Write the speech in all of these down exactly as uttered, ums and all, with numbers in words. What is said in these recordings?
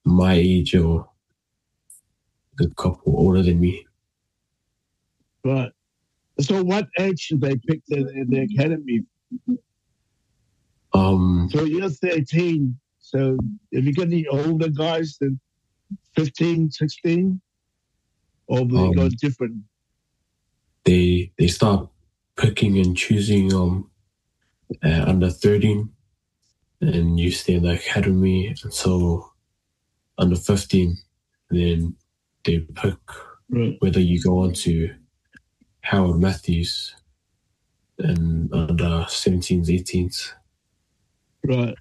my age or a couple older than me. Right. So what age should they pick the, in the academy? Um, so you're thirteen. So if you got any older guys than fifteen, sixteen, or they um, go different? They they start picking and choosing um uh, under thirteen, and you stay in the academy until under fifteen. Then they pick right. whether you go on to Howard Matthews and under seventeens, eighteens. Right.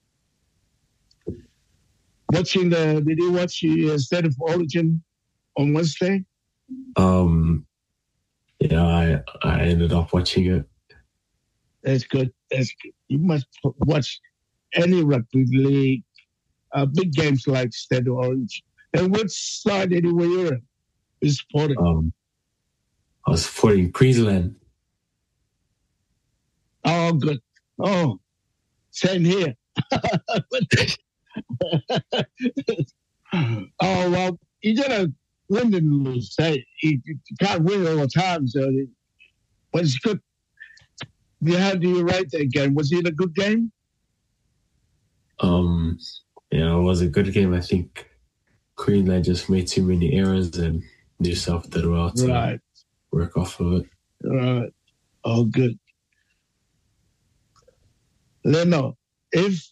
Watching the, did you watch the State of Origin on Wednesday? Um, yeah, I I ended up watching it. That's good. That's good. You must watch any rugby league, uh, big games like State of Origin. And which side anywhere you're in is supporting? Um, I was supporting Queensland. Oh, good. Oh, same here. oh, well, you gotta win and lose. Hey, you, you can't win all the time, so but it's good. How do you rate that game? Was it a good game? Um, yeah, it was a good game. I think Queensland just made too many errors and New South did well to right. work off of it. Right. Oh, good. Leno, if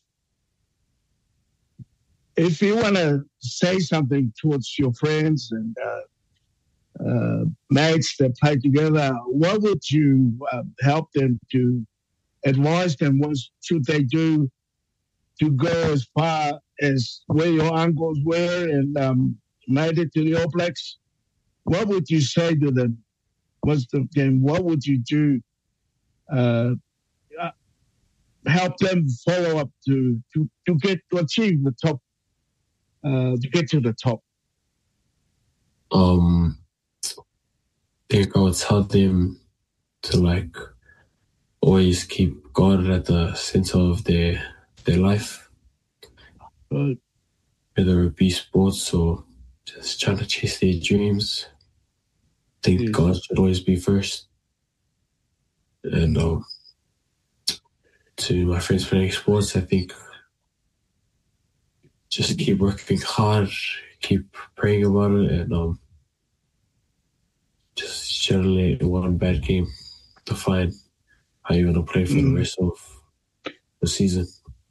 if you want to say something towards your friends and uh, uh, mates that play together, what would you uh, help them to advise them? What should they do to go as far as where your uncles were and um, made it to the All Blacks? What would you say to them? What's the game? What would you do? Uh, help them follow up to, to, to get to achieve the top, uh, to get to the top. Um, I think I would tell them to like always keep God at the center of their their life, right. Whether it be sports or just trying to chase their dreams. I think yeah. God should always be first, and um. To my friends playing sports, I think just keep working hard, keep praying about it, and um, just generally one bad game to find how you're going to play for mm. the rest of the season.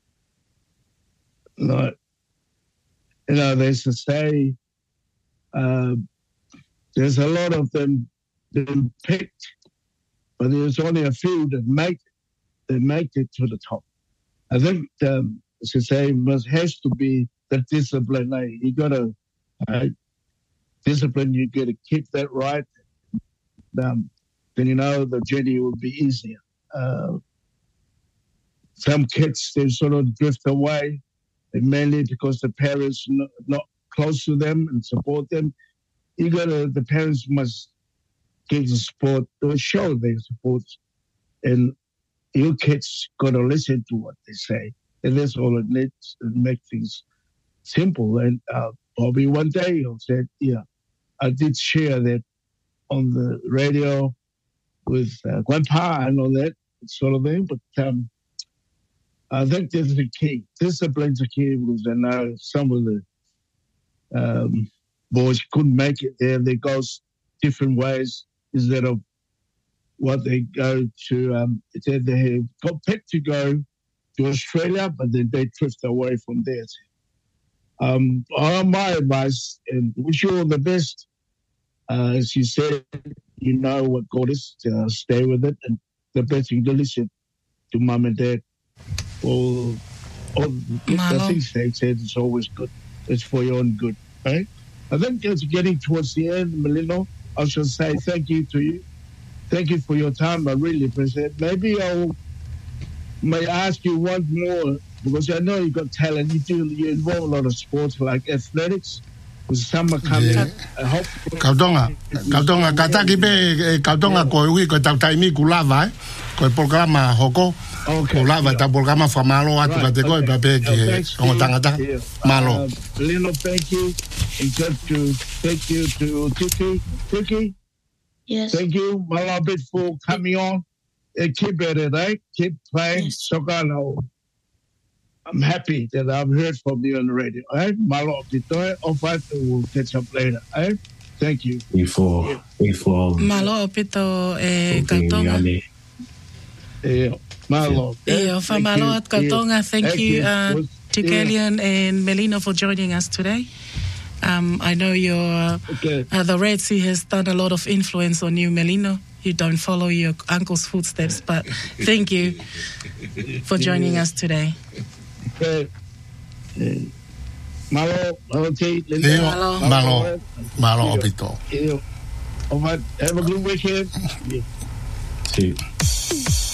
No, you know, there's to say uh, there's a lot of them been picked, but there's only a few that make it. They make it to the top. I think, um, as you say, must has to be the discipline. Like, you got to uh, discipline. You got to keep that right. Um, then you know the journey will be easier. Uh, some kids they sort of drift away, and mainly because the parents not, not close to them and support them. You got to. The parents must give the support or show their support and. You kids got to listen to what they say. And that's all it needs to make things simple. And uh, probably one day he'll say, yeah, I did share that on the radio with uh, Grandpa and all that sort of thing. But um, I think that's the key. Discipline's the key because I know some of the um, boys couldn't make it there. They go different ways instead of what they go to, um, they, they got picked to go to Australia, but then they drift away from there. Um, my advice, and wish you all the best. Uh, as you said, you know what God is, uh, stay with it, and the best thing to listen to mum and dad. All, all the things they said is always good. It's for your own good, right? I think it's getting towards the end, Melino. I should say thank you to you. Thank you for your time. I really appreciate it. Maybe I may ask you one more because I know you got talent. You do you involve a lot of sports like athletics. with summer coming. Yeah. I hope. Kaudonga, kaudonga, kataki be kaudonga ko ui ko tau taimi kulava, ko programa hoko. Okay. Kulava ta programa famalo atu kate ko ba be ke o tangata malo. Lino, thank you. And good to thank you to Tiki. Tiki. Yes. Thank you, Malo, bit for coming on. And keep at it, right? Keep playing. Yes. Sokano. I'm happy that I've heard from you on the radio. All right, Malo, Pitoy, off I will catch up later. All right, thank you. Before, before. Malo pito e Katonga. Yeah, Malo. Yeah, for Malo at Katonga, thank you, uh, Yeah. Tikelian and Melino for joining us today. Um, I know your Okay. uh, the Red Sea has done a lot of influence on you, Melino. You don't follow your uncle's footsteps, but thank you for joining us today. Okay. Yeah. Malo, okay. Leo, Malo. malo, malo opito. Yeah. All right, have a good weekend. Yeah. See.